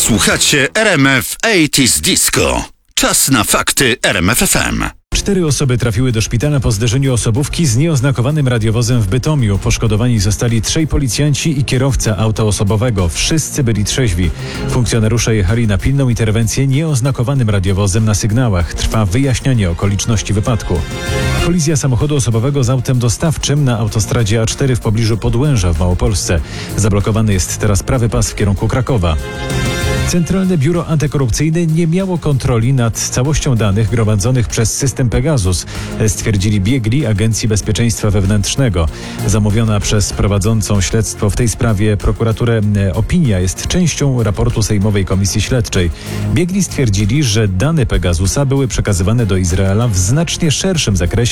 Słuchacie RMF 80s Disco. Czas na fakty RMF FM. 4 osoby trafiły do szpitala po zderzeniu osobówki z nieoznakowanym radiowozem w Bytomiu. Poszkodowani zostali 3 policjanci i kierowca auta osobowego. Wszyscy byli trzeźwi. Funkcjonariusze jechali na pilną interwencję nieoznakowanym radiowozem na sygnałach. Trwa wyjaśnianie okoliczności wypadku. Kolizja samochodu osobowego z autem dostawczym na autostradzie A4 w pobliżu Podłęża w Małopolsce. Zablokowany jest teraz prawy pas w kierunku Krakowa. Centralne Biuro Antykorupcyjne nie miało kontroli nad całością danych gromadzonych przez system Pegasus, stwierdzili biegli Agencji Bezpieczeństwa Wewnętrznego. Zamówiona przez prowadzącą śledztwo w tej sprawie prokuraturę opinia jest częścią raportu Sejmowej Komisji Śledczej. Biegli stwierdzili, że dane Pegasusa były przekazywane do Izraela w znacznie szerszym zakresie